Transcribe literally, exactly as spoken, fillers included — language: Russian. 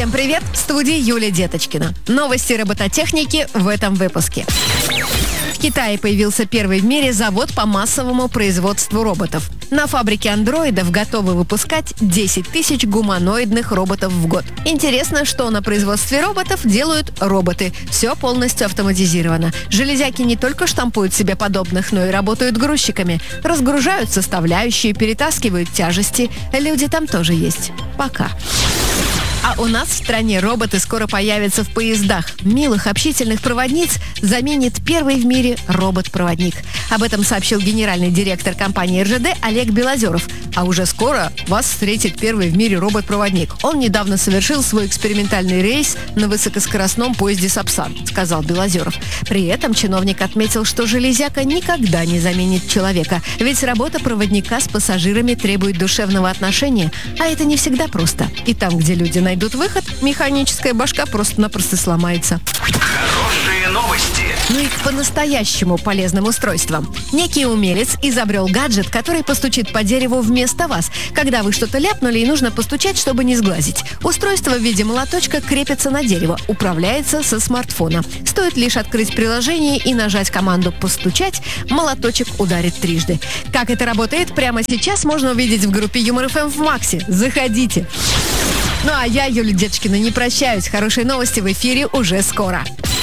Всем привет! В студии Юлия Деточкина. Новости робототехники в этом выпуске. В Китае появился первый в мире завод по массовому производству роботов. На фабрике андроидов готовы выпускать десять тысяч гуманоидных роботов в год. Интересно, что на производстве роботов делают роботы. Все полностью автоматизировано. Железяки не только штампуют себе подобных, но и работают грузчиками. Разгружают составляющие, перетаскивают тяжести. Люди там тоже есть. Пока. А у нас в стране роботы скоро появятся в поездах. Милых, общительных проводниц заменит первый в мире робот-проводник. Об этом сообщил генеральный директор компании эр жэ дэ Олег Белозеров. А уже скоро вас встретит первый в мире робот-проводник. Он недавно совершил свой экспериментальный рейс на высокоскоростном поезде «Сапсан», сказал Белозеров. При этом чиновник отметил, что железяка никогда не заменит человека. Ведь работа проводника с пассажирами требует душевного отношения. А это не всегда просто. И там, где люди найдут Найдут выход, механическая башка просто-напросто сломается. Хорошие новости. Ну и к по-настоящему полезным устройствам. Некий умелец изобрел гаджет, который постучит по дереву вместо вас, когда вы что-то ляпнули и нужно постучать, чтобы не сглазить. Устройство в виде молоточка крепится на дерево, управляется со смартфона. Стоит лишь открыть приложение и нажать команду «Постучать», молоточек ударит трижды. Как это работает, прямо сейчас можно увидеть в группе Юмор эф эм в Максе. Заходите. Ну а я, Юлия Деточкина, не прощаюсь. Хорошие новости в эфире уже скоро.